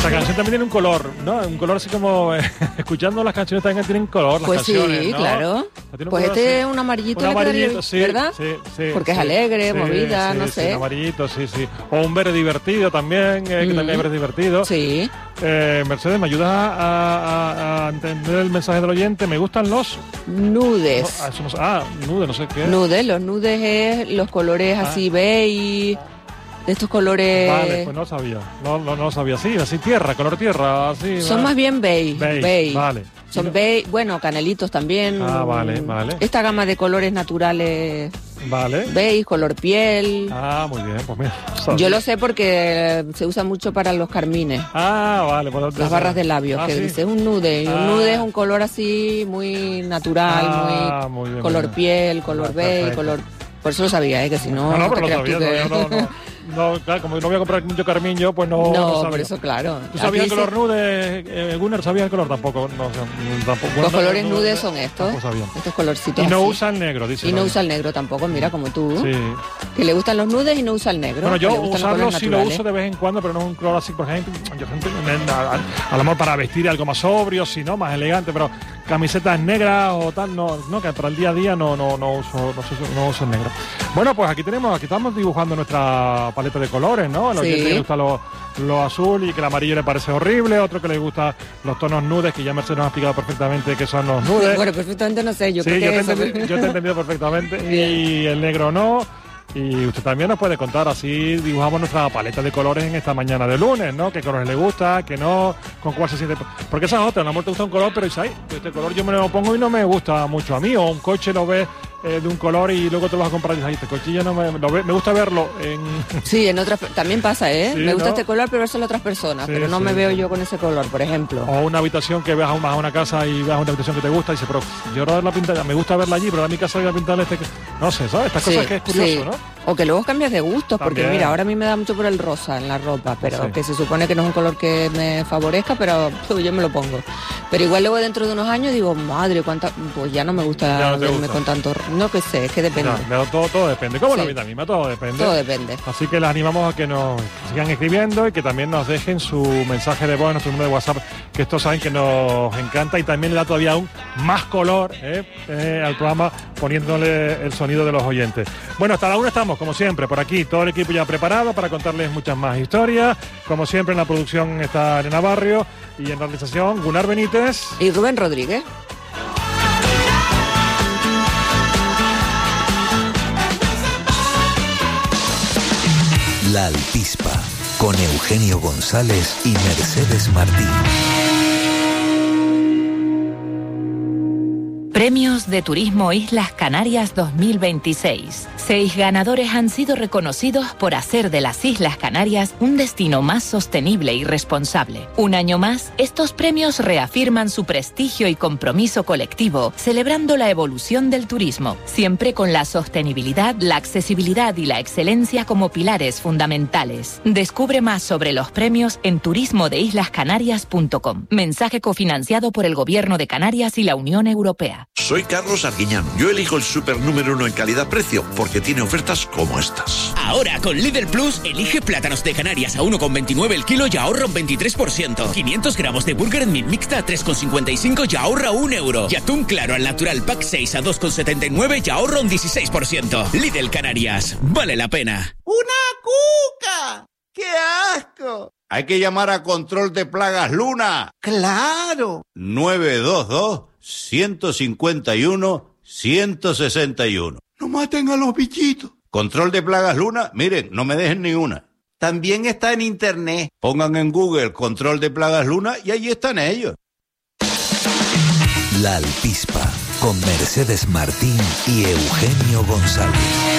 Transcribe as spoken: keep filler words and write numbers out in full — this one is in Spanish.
Esta canción también tiene un color, ¿no? Un color así como... Eh, escuchando las canciones también tienen color, las pues canciones, sí, ¿no? claro. Pues este es un amarillito, un amarillito, sí, ¿verdad? Sí, sí. Porque sí, es alegre, sí, movida, sí, no sí, sé. Un amarillito, sí, sí. O un verde divertido también, eh, que Mm. también hay verde divertido. Sí. Eh, Mercedes, ¿me ayudas a, a, a entender el mensaje del oyente? ¿Me gustan los...? Nudes. No, ah, eso no sé. Ah, nudes, no sé qué. Nudes, los nudes es los colores Ah. así beige, de estos colores... Vale, pues no lo sabía. No, no, no lo sabía. Sí, así tierra, color tierra, así. Son ¿verdad? más bien beige. Beige, beige. vale. Son Y no- beige, bueno, canelitos también. Ah, vale, vale. Esta gama de colores naturales, Vale. beige, color piel. Ah, muy bien, pues mira. Yo lo sé porque se usa mucho para los carmines. Ah, vale. Pues, Las barras de labios, ah, que ¿sí? dice un nude. Y un Ah. nude es un color así muy natural, Ah, muy, muy bien, color muy bien. piel, color Ah, beige, perfecto. color... Por eso lo sabía, ¿eh? Que si no, No, no, no te pero lo creas tú sabía, que... no, no, no, no, claro, como no voy a comprar mucho carmín yo, pues no, No, no sabía. por eso, claro. ¿Tú sabías el Aquí color se- nude? Eh, Gunnar, ¿sabías el color? Tampoco, no sé, tampoco. Los Bueno, colores no, no, nudes no, son estos, tampoco sabía. estos colorcitos Y no así. usa el negro, dice. Y no David. usa el negro tampoco, mira, como tú. Sí. Que le gustan los nudes y no usa el negro. Bueno, que yo le gustan los usarlo colores sí lo naturales. uso de vez en cuando, pero no es un color así, por ejemplo, yo gente, a, a, a lo mejor para vestir algo más sobrio, si no, más elegante, pero camisetas negras o tal, no, no, que para el día a día no, no, no uso, no, uso, no uso el negro. Bueno, pues aquí tenemos, aquí estamos dibujando nuestra paleta de colores, ¿no? El Sí. oyente que le gusta lo, lo azul y que el amarillo le parece horrible, otro que le gusta los tonos nudes, que ya Mercedes nos ha explicado perfectamente qué son los nudes. Bueno, perfectamente no sé, yo Sí, creo yo que te, he eso- entendido, yo te he entendido perfectamente. Y el negro no. Y usted también nos puede contar, así dibujamos nuestra paleta de colores en esta mañana de lunes, ¿no? ¿Qué colores le gusta, qué no, con cuál se siente? Porque esa es otra, a lo mejor te gusta un color, pero dice, ay, este color yo me lo pongo y no me gusta mucho a mí. O un coche lo ves eh, de un color y luego te lo vas a comprar y dices, ay, este coche ya no me, lo ve, me gusta verlo en... Sí, en otras también pasa, ¿eh? Sí, me gusta ¿no? este color, pero verse en otras personas, Sí, pero no sí, me veo sí. yo con ese color, por ejemplo. O una habitación que veas a una, a una casa y veas una habitación que te gusta y dices, pero yo ahora la pinta, me gusta verla allí, pero a mi casa voy a pintarle este... No sé, ¿sabes? Estas Sí, cosas que es curioso, sí. ¿no? O que luego cambias de gustos, porque También. mira, ahora a mí me da mucho por el rosa en la ropa, pero Sí. que se supone que no es un color que me favorezca, pero pues, yo me lo pongo. Pero igual luego dentro de unos años digo, madre, cuánta, pues ya no me gusta Ya no te verme gusta. con tanto, no que sé, es que depende. Ya, pero todo, todo depende, como Sí. la vida misma, todo depende. Todo depende. Así que les animamos a que nos sigan escribiendo y que también nos dejen su mensaje de voz en nuestro número de WhatsApp, que estos saben que nos encanta y también le da todavía aún más color eh, eh, al programa poniéndole el sonido de los oyentes. Bueno, hasta la una estamos, como siempre, por aquí, todo el equipo ya preparado para contarles muchas más historias. Como siempre, en la producción está Elena Barrio y en realización Gunnar Benítez. Y Rubén Rodríguez. La Altispa, con Eugenio González y Mercedes Martín. Premios de Turismo Islas Canarias dos mil veintiséis. Seis ganadores han sido reconocidos por hacer de las Islas Canarias un destino más sostenible y responsable. Un año más, estos premios reafirman su prestigio y compromiso colectivo, celebrando la evolución del turismo, siempre con la sostenibilidad, la accesibilidad y la excelencia como pilares fundamentales. Descubre más sobre los premios en turismo de islas canarias punto com. Mensaje cofinanciado por el Gobierno de Canarias y la Unión Europea. Soy Carlos Arguiñán. Yo elijo el super número uno en calidad-precio porque tiene ofertas como estas. Ahora con Lidl Plus, elige plátanos de Canarias a uno con veintinueve el kilo y ahorra un veintitrés por ciento. quinientos gramos de burger en Meat mixta a tres con cincuenta y cinco y ahorra un euro. Y atún claro al natural pack seis a dos con setenta y nueve y ahorra un dieciséis por ciento. Lidl Canarias. Vale la pena. ¡Una cuca! ¡Qué asco! Hay que llamar a Control de Plagas Luna. ¡Claro! nueve dos dos, uno cinco uno, uno seis uno. ¡No maten a los bichitos! Control de Plagas Luna, miren, no me dejen ni una. También está en internet. Pongan en Google Control de Plagas Luna y ahí están ellos. La Altispa, con Mercedes Martín y Eugenio González.